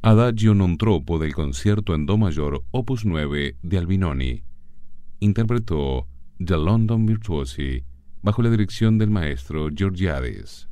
Adagio non troppo del concierto en do mayor opus 9 de Albinoni. Interpretó The London Virtuosi bajo la dirección del maestro Georgiades.